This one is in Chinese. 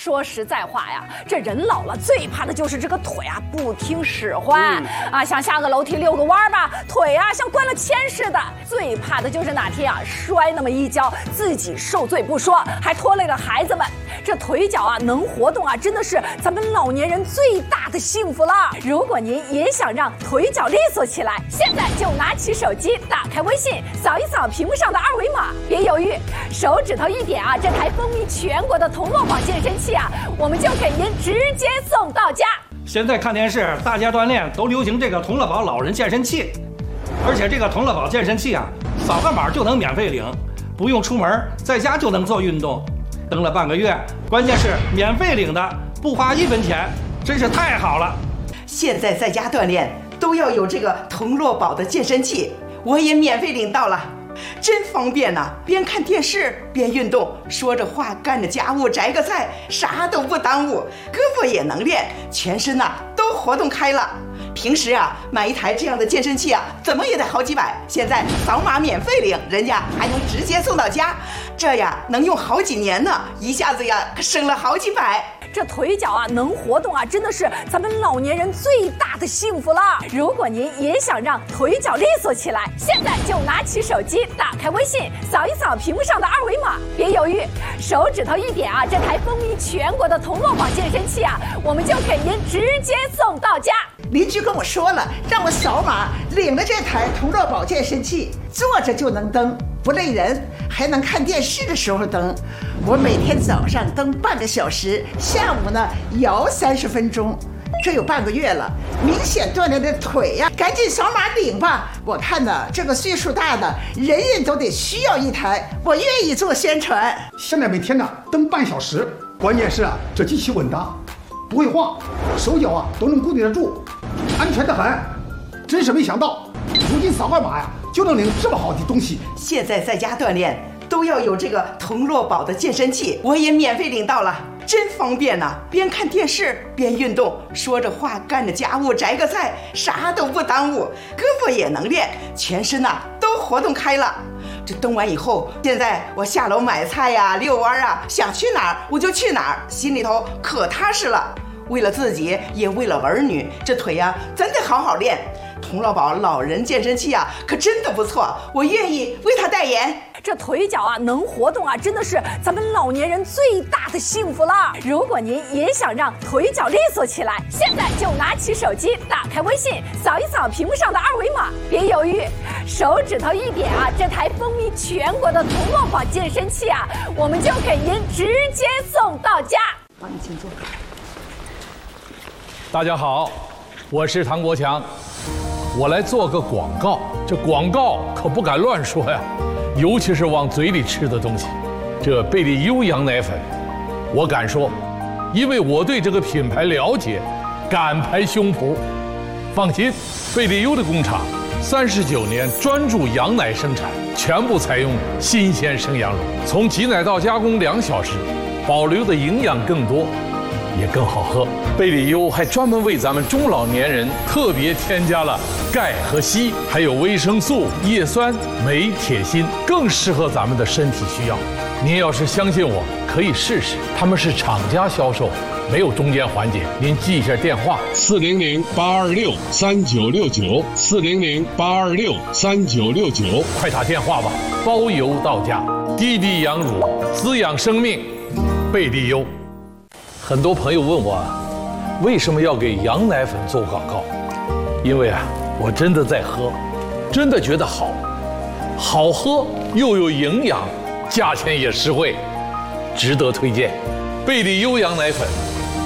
说实在话呀，这人老了最怕的就是这个腿啊不听使唤啊，想下个楼梯遛个弯吧，腿啊像灌了铅似的。最怕的就是哪天啊摔那么一跤，自己受罪不说，还拖累了孩子们。这腿脚啊能活动啊，真的是咱们老年人最大的幸福了。如果您也想让腿脚利索起来，现在就拿起手机，打开微信，扫一扫屏幕上的二维码，别犹豫，手指头一点啊，这台风靡全国的同乐宝健身器啊，我们就给您直接送到家。 现在看电视，大家锻炼都流行这个同乐宝老人健身器，而且这个同乐宝健身器啊，扫个码就能免费领，不用出门，在家就能做运动。登了半个月，关键是免费领的，不花1分钱，真是太好了。 现在在家锻炼都要有这个同乐宝的健身器，我也免费领到了，真方便呐！边看电视边运动，说着话干着家务，摘个菜，啥都不耽误，胳膊也能练，全身呐都活动开了。平时啊买一台这样的健身器啊，怎么也得好几百，现在扫码免费领，人家还能直接送到家，这呀能用好几年呢，一下子呀可省了好几百。 这腿脚啊能活动啊，真的是咱们老年人最大的幸福了。如果您也想让腿脚利索起来，现在就拿起手机，打开微信，扫一扫屏幕上的二维码，别犹豫，手指头一点啊，这台风靡全国的同乐宝健身器啊，我们就给您直接送到家。 邻居跟我说了，让我扫码领了这台同乐宝健身器，坐着就能蹬，不累人，还能看电视的时候蹬。我每天早上蹬半个小时，下午呢摇30分钟，这有半个月了，明显锻炼的腿呀，赶紧扫码领吧！我看呢，这个岁数大的人人都得需要一台，我愿意做宣传。 现在每天呢蹬半小时，关键是啊，这机器稳当，不会晃，手脚啊都能固定得住，安全得很。真是没想到，如今扫个码呀就能领这么好的东西。 现在在家锻炼都要有这个同乐宝的健身器，我也免费领到了，真方便呐！边看电视边运动，说着话干着家务，摘个菜，啥都不耽误，胳膊也能练，全身呐都活动开了。这蹬完以后，现在我下楼买菜呀、遛弯啊，想去哪儿我就去哪儿，心里头可踏实了。为了自己，也为了儿女，这腿呀真得好好练。同乐宝老人健身器啊，可真的不错，我愿意为他代言。 这腿脚啊能活动啊，真的是咱们老年人最大的幸福了。如果您也想让腿脚利索起来，现在就拿起手机，打开微信，扫一扫屏幕上的二维码，别犹豫，手指头一点啊，这台风靡全国的同乐宝健身器啊，我们就给您直接送到家。 帮你请坐。 大家好，我是唐国强，我来做个广告。这广告可不敢乱说呀，尤其是往嘴里吃的东西。这贝利优羊奶粉，我敢说，因为我对这个品牌了解，敢拍胸脯。放心，贝利优的工厂39年专注羊奶生产，全部采用新鲜生羊乳，从挤奶到加工2小时，保留的营养更多，也更好喝。贝利优还专门为咱们中老年人特别添加了钙和硒，还有维生素、叶酸、镁、铁、锌，更适合咱们的身体需要。您要是相信我，可以试试。他们是厂家销售，没有中间环节。您记一下电话：400-826-3969，400-826-3969，快打电话吧，包邮到家。滴滴羊乳，滋养生命，贝利优。很多朋友问我，为什么要给羊奶粉做广告？因为啊，我真的在喝，真的觉得好喝又有营养，价钱也实惠，值得推荐。贝利优羊奶粉